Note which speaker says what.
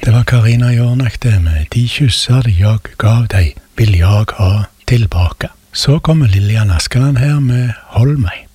Speaker 1: Det var Karina Jornak det med «De kysser jeg gav deg, vil jeg ha tilbake». Så kommer Lillian Askeland her med «Hold meg».